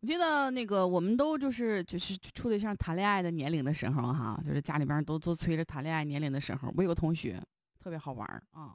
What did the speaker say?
我记得那个我们都就是处对象谈恋爱的年龄的时候哈，就是家里边都催着谈恋爱年龄的时候，我有个同学特别好玩儿啊，